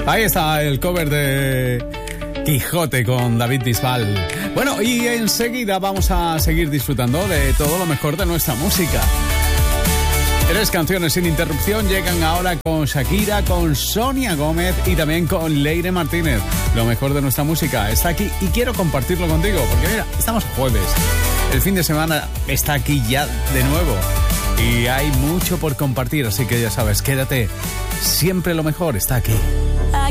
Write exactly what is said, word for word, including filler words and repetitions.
Ahí está el cover de Quijote con David Bisbal. Bueno, y enseguida vamos a seguir disfrutando de todo lo mejor de nuestra música. Tres canciones sin interrupción llegan ahora con Shakira, con Sonia Gómez y también con Leire Martínez. Lo mejor de nuestra música está aquí y quiero compartirlo contigo, porque mira, estamos jueves. El fin de semana está aquí ya de nuevo y hay mucho por compartir, así que ya sabes, quédate. Siempre lo mejor está aquí.